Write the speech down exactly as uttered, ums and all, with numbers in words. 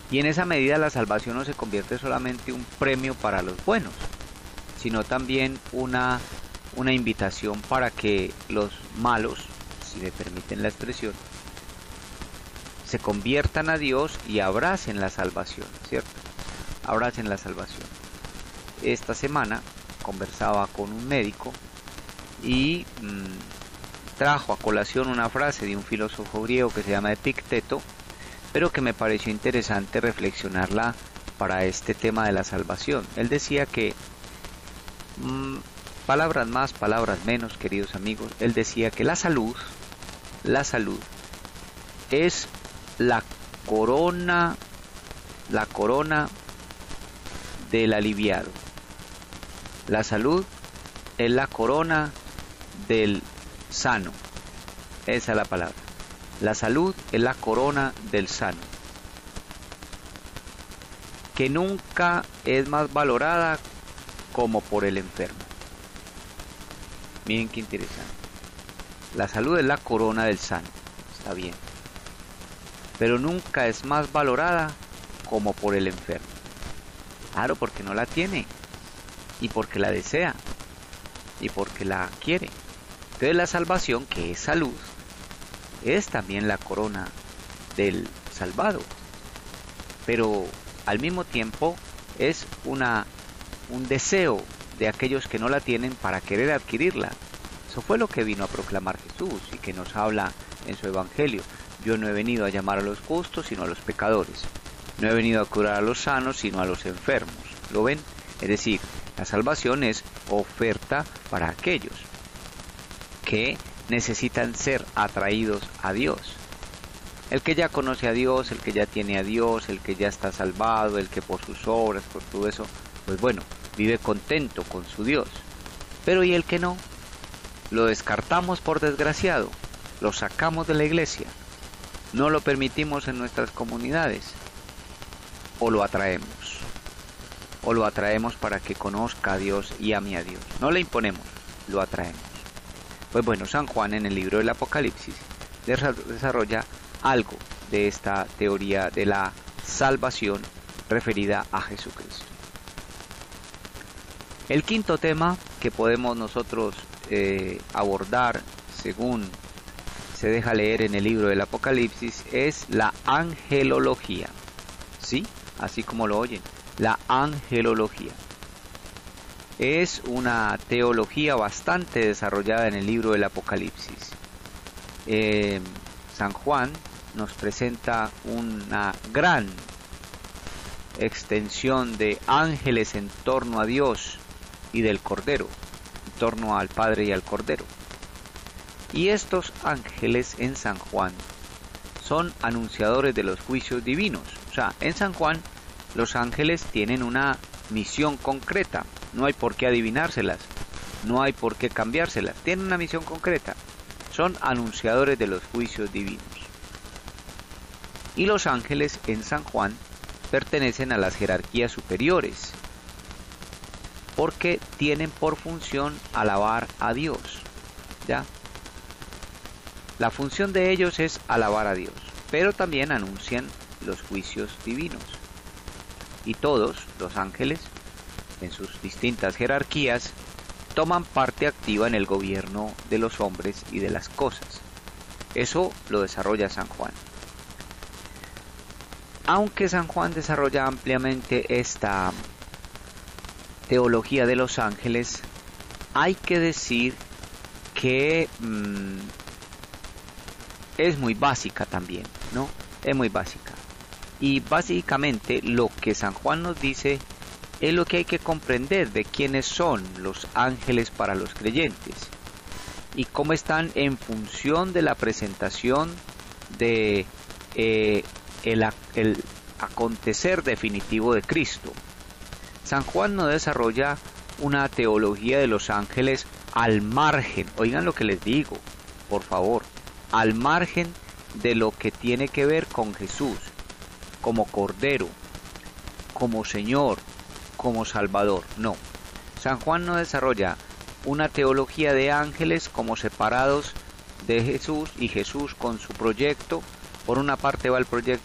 Y en esa medida la salvación no se convierte solamente en un premio para los buenos, sino también una, una invitación para que los malos, si me permiten la expresión, se conviertan a Dios y abracen la salvación, ¿cierto? Abracen la salvación. Esta semana conversaba con un médico y mmm, trajo a colación una frase de un filósofo griego que se llama Epicteto, pero que me pareció interesante reflexionarla para este tema de la salvación. Él decía que, mmm, palabras más, palabras menos, queridos amigos, él decía que la salud, la salud es la corona, la corona del aliviado. La salud es la corona del sano. Esa es la palabra. La salud es la corona del sano, que nunca es más valorada como por el enfermo. Miren qué interesante. La salud es la corona del sano. Está bien. Pero nunca es más valorada como por el enfermo. Claro, porque no la tiene, y porque la desea, y porque la quiere. Entonces la salvación, que es salud, es también la corona del salvado, pero al mismo tiempo es una, un deseo de aquellos que no la tienen para querer adquirirla. Eso fue lo que vino a proclamar Jesús y que nos habla en su evangelio. Yo no he venido a llamar a los justos, sino a los pecadores. No he venido a curar a los sanos, sino a los enfermos. ¿Lo ven? Es decir, la salvación es oferta para aquellos que necesitan ser atraídos a Dios. El que ya conoce a Dios, el que ya tiene a Dios, el que ya está salvado, el que por sus obras, por todo eso, pues bueno, vive contento con su Dios. Pero ¿y el que no? Lo descartamos por desgraciado, lo sacamos de la iglesia, no lo permitimos en nuestras comunidades, o lo atraemos, o lo atraemos para que conozca a Dios y ame a Dios. No le imponemos, lo atraemos. Pues bueno, San Juan en el libro del Apocalipsis desarrolla algo de esta teoría de la salvación referida a Jesucristo. El quinto tema que podemos nosotros eh, abordar, según se deja leer en el libro del Apocalipsis, es la angelología. ¿Sí? Así como lo oyen, la angelología. Es una teología bastante desarrollada en el libro del Apocalipsis. Eh, San Juan nos presenta una gran extensión de ángeles en torno a Dios y del Cordero, en torno al Padre y al Cordero. Y estos ángeles en San Juan son anunciadores de los juicios divinos. O sea, en San Juan los ángeles tienen una misión concreta, no hay por qué adivinárselas, no hay por qué cambiárselas, tienen una misión concreta, son anunciadores de los juicios divinos. Y los ángeles en San Juan pertenecen a las jerarquías superiores, porque tienen por función alabar a Dios, ¿ya? La función de ellos es alabar a Dios, pero también anuncian los juicios divinos. Y todos los ángeles, en sus distintas jerarquías, toman parte activa en el gobierno de los hombres y de las cosas. Eso lo desarrolla San Juan. Aunque San Juan desarrolla ampliamente esta teología de los ángeles, hay que decir que mmm, es muy básica también, ¿no? Es muy básica. Y básicamente lo que San Juan nos dice es lo que hay que comprender de quiénes son los ángeles para los creyentes y cómo están en función de la presentación de eh, el, el acontecer definitivo de Cristo. San Juan no desarrolla una teología de los ángeles al margen, oigan lo que les digo, por favor, al margen de lo que tiene que ver con Jesús, como Cordero, como Señor, como Salvador. No, San Juan no desarrolla una teología de ángeles como separados de Jesús y Jesús con su proyecto. Por una parte va el proyecto